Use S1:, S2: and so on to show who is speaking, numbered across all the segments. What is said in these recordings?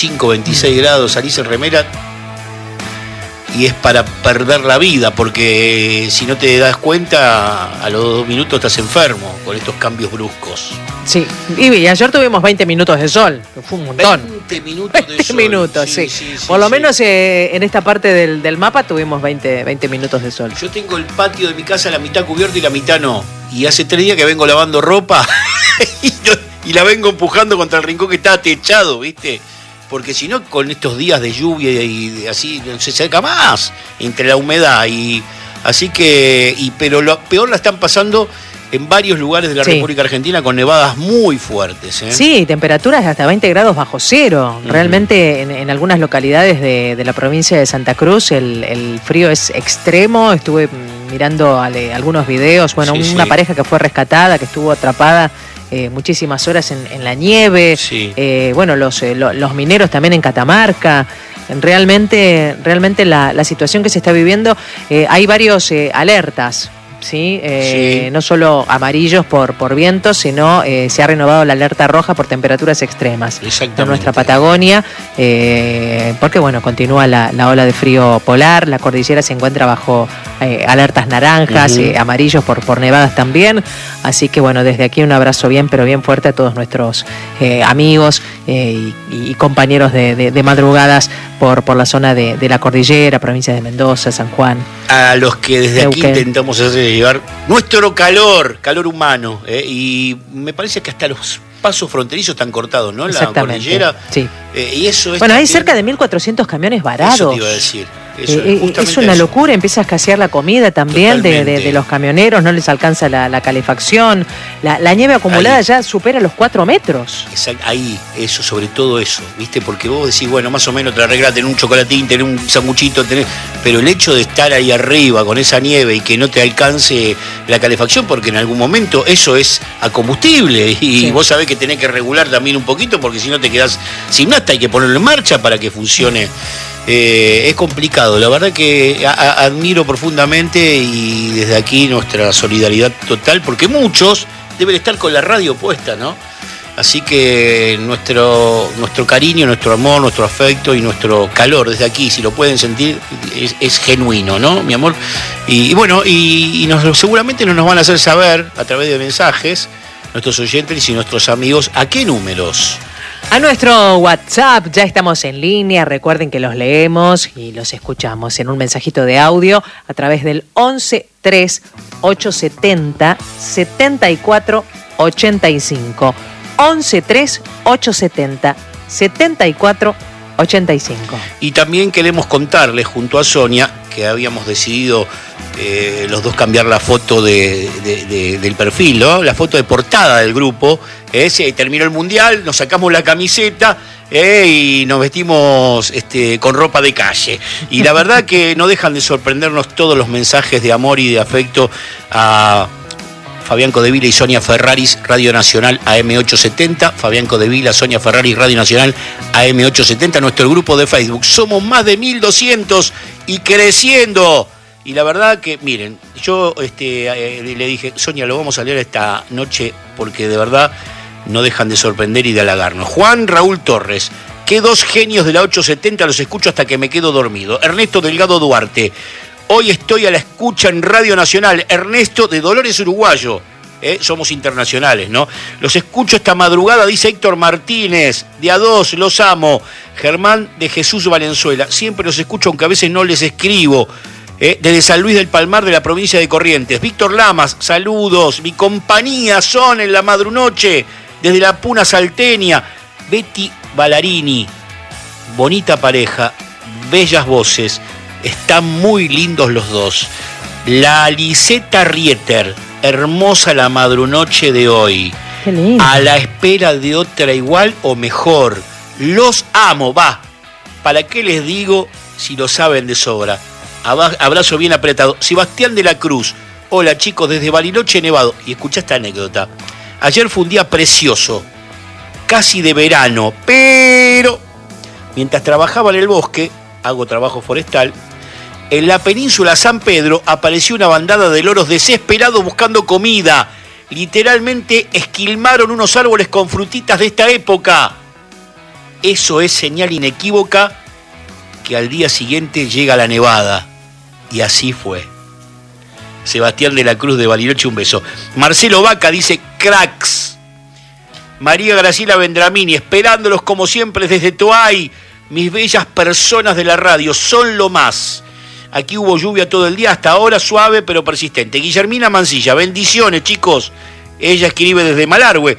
S1: 26 grados, salís en remera y es para perder la vida, porque si no te das cuenta, a los 2 minutos estás enfermo con estos cambios bruscos.
S2: Sí, y ayer tuvimos 20 minutos de sol, que fue un montón.
S1: 20 minutos de
S2: 20
S1: sol.
S2: minutos, sí. Por lo menos en esta parte del mapa tuvimos 20 minutos de sol.
S1: Yo tengo el patio de mi casa la mitad cubierto y la mitad no. Y hace 3 días que vengo lavando ropa y la vengo empujando contra el rincón que está techado, ¿viste? Porque si no, con estos días de lluvia y así, se seca más entre la humedad. Y así que, pero lo peor la están pasando en varios lugares de la República Argentina con nevadas muy fuertes.
S2: Sí, temperaturas de hasta 20 grados bajo cero. Realmente en algunas localidades de la provincia de Santa Cruz el frío es extremo. Estuve mirando algunos videos. Bueno, una pareja que fue rescatada, que estuvo atrapada muchísimas horas en la nieve. Sí. Bueno, los mineros también en Catamarca. Realmente la situación que se está viviendo, hay varios alertas. ¿Sí? No solo amarillos por vientos, sino se ha renovado la alerta roja por temperaturas extremas en nuestra Patagonia, porque bueno, continúa la ola de frío polar. La cordillera se encuentra bajo alertas naranjas, amarillos por nevadas también. Así que bueno, desde aquí un abrazo bien, pero bien fuerte a todos nuestros amigos y compañeros de madrugadas por la zona de la cordillera, provincia de Mendoza, San Juan.
S1: A los que desde aquí intentamos hacer llevar nuestro calor humano, y me parece que hasta los pasos fronterizos están cortados, ¿no? La cordillera. Sí. Y eso es
S2: bueno, hay cerca de 1.400 camiones varados.
S1: Eso te iba a decir.
S2: Es una locura, empieza a escasear la comida también de los camioneros, no les alcanza la calefacción, la nieve acumulada ahí ya supera los 4 metros.
S1: Exacto, ahí, eso, sobre todo eso, ¿viste? Porque vos decís, bueno, más o menos te arreglás, tenés un chocolatín, tenés un sanguchito, pero el hecho de estar ahí arriba con esa nieve y que no te alcance la calefacción, porque en algún momento eso es a combustible y vos sabés que tenés que regular también un poquito, porque si no te quedás sin nada, hay que ponerlo en marcha para que funcione. Es complicado, la verdad que admiro profundamente y desde aquí nuestra solidaridad total, porque muchos deben estar con la radio puesta, ¿no? Así que nuestro cariño, nuestro amor, nuestro afecto y nuestro calor desde aquí, si lo pueden sentir, es genuino, ¿no, mi amor? Y bueno, seguramente nos van a hacer saber a través de mensajes nuestros oyentes y nuestros amigos a qué números.
S2: A nuestro WhatsApp, ya estamos en línea, recuerden que los leemos y los escuchamos en un mensajito de audio a través del 11 3 870 74 85. 11 3 870 74 85.
S1: Y también queremos contarles junto a Sonia que habíamos decidido los dos cambiar la foto del perfil, ¿no? La foto de portada del grupo. Se terminó el mundial, nos sacamos la camiseta y nos vestimos con ropa de calle. Y la verdad que no dejan de sorprendernos todos los mensajes de amor y de afecto a Fabián Codevila y Sonia Ferraris, Radio Nacional AM870. Fabián Codevila, Sonia Ferraris, Radio Nacional AM870, nuestro grupo de Facebook. Somos más de 1.200 y creciendo. Y la verdad que, miren, yo le dije, Sonia, lo vamos a leer esta noche porque de verdad no dejan de sorprender y de halagarnos. Juan Raúl Torres, qué 2 genios de la 870, los escucho hasta que me quedo dormido. Ernesto Delgado Duarte, hoy estoy a la escucha en Radio Nacional. Ernesto de Dolores, Uruguayo. Somos internacionales, ¿no? Los escucho esta madrugada, dice Héctor Martínez, de A2, los amo. Germán de Jesús Valenzuela, siempre los escucho aunque a veces no les escribo. Desde San Luis del Palmar, de la provincia de Corrientes. Víctor Lamas, saludos. Mi compañía son en la madrunoche, desde la Puna Salteña. Betty Ballarini, bonita pareja, bellas voces, están muy lindos los dos. La Liseta Rieter, hermosa la madrunoche de hoy.
S2: Qué lindo.
S1: A la espera de otra igual o mejor. Los amo, ¿para qué les digo si lo saben de sobra? Abrazo bien apretado. Sebastián de la Cruz, hola chicos, desde Bariloche, Nevado. Y escucha esta anécdota. Ayer fue un día precioso, casi de verano, pero mientras trabajaba en el bosque, hago trabajo forestal, en la península San Pedro apareció una bandada de loros desesperados buscando comida. Literalmente esquilmaron unos árboles con frutitas de esta época. Eso es señal inequívoca que al día siguiente llega la nevada. Y así fue. Sebastián de la Cruz de Bariloche, un beso. Marcelo Vaca dice, cracks. María Graciela Vendramini, esperándolos como siempre desde Toay. Mis bellas personas de la radio, son lo más. Aquí hubo lluvia todo el día, hasta ahora suave pero persistente. Guillermina Mancilla, bendiciones, chicos. Ella escribe desde Malargüe.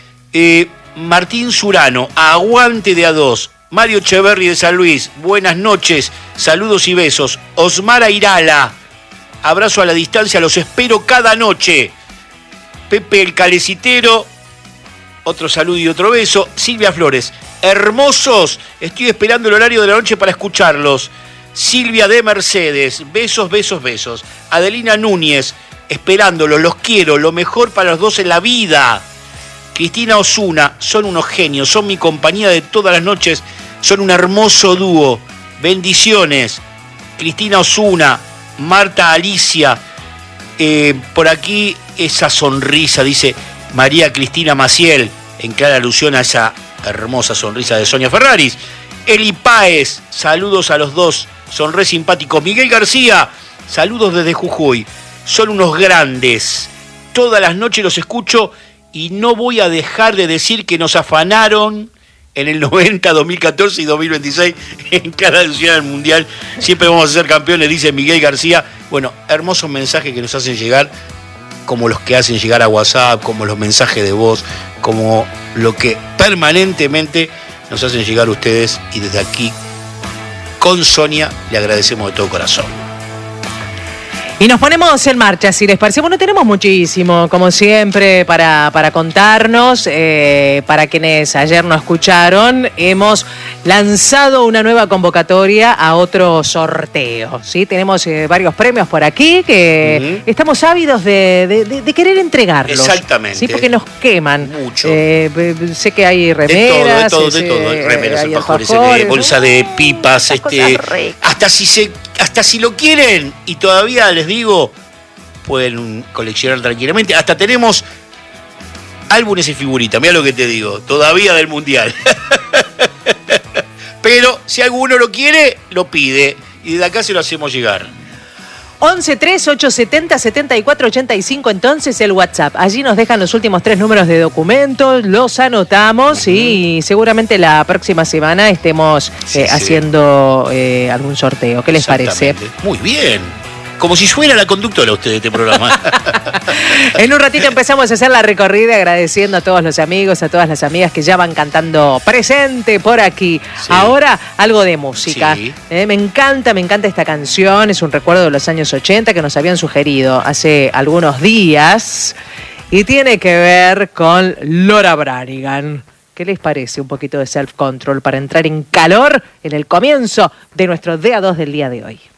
S1: Martín Surano, aguante de A2. Mario Echeverri de San Luis, buenas noches, saludos y besos. Osmara Irala, abrazo a la distancia, los espero cada noche. Pepe el Calecitero, otro saludo y otro beso. Silvia Flores, hermosos, estoy esperando el horario de la noche para escucharlos. Silvia de Mercedes, besos, besos, besos. Adelina Núñez, esperándolos, los quiero, lo mejor para los dos en la vida. Cristina Osuna, son unos genios, son mi compañía de todas las noches, son un hermoso dúo. Bendiciones. Cristina Osuna, Marta Alicia, por aquí esa sonrisa, dice María Cristina Maciel, en clara alusión a esa hermosa sonrisa de Sonia Ferraris. Eli Páez, saludos a los dos, son re simpáticos. Miguel García, saludos desde Jujuy, son unos grandes. Todas las noches los escucho y no voy a dejar de decir que nos afanaron en el 90, 2014 y 2026 en cada edición del Mundial. Siempre vamos a ser campeones, dice Miguel García. Bueno, hermosos mensajes que nos hacen llegar, como los que hacen llegar a WhatsApp, como los mensajes de voz, como lo que permanentemente nos hacen llegar ustedes. Y desde aquí, con Sonia, le agradecemos de todo corazón.
S2: Y nos ponemos en marcha, si les parece. Bueno, tenemos muchísimo, como siempre, para contarnos. Para quienes ayer no escucharon, hemos lanzado una nueva convocatoria a otro sorteo, ¿sí? Tenemos varios premios por aquí que estamos ávidos de querer entregarlos.
S1: Exactamente.
S2: Sí, porque nos queman.
S1: Mucho.
S2: Sé que hay remeras.
S1: De todo. Remeras, alfajores, bolsa de pipas, hasta si lo quieren y todavía les digo, pueden coleccionar tranquilamente. Hasta tenemos álbumes y figuritas, mira lo que te digo, todavía del Mundial. Pero si alguno lo quiere, lo pide y desde acá se lo hacemos llegar.
S2: 11-3-870-7485, entonces el WhatsApp. Allí nos dejan los últimos 3 números de documentos, los anotamos y seguramente la próxima semana estemos haciendo algún sorteo. ¿Qué les parece?
S1: Muy bien. Como si fuera la conductora usted de este programa.
S2: En un ratito empezamos a hacer la recorrida agradeciendo a todos los amigos, a todas las amigas que ya van cantando presente por aquí. Sí. Ahora algo de música. Sí. Me encanta esta canción. Es un recuerdo de los años 80 que nos habían sugerido hace algunos días y tiene que ver con Laura Branigan. ¿Qué les parece un poquito de self-control para entrar en calor en el comienzo de nuestro DA2 del día de hoy?